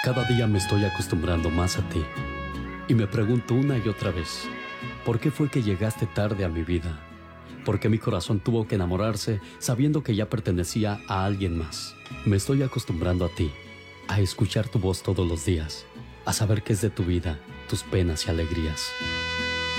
Cada día me estoy acostumbrando más a ti y me pregunto una y otra vez, ¿por qué fue que llegaste tarde a mi vida? ¿Por qué mi corazón tuvo que enamorarse sabiendo que ya pertenecía a alguien más? Me estoy acostumbrando a ti, a escuchar tu voz todos los días, a saber qué es de tu vida, tus penas y alegrías.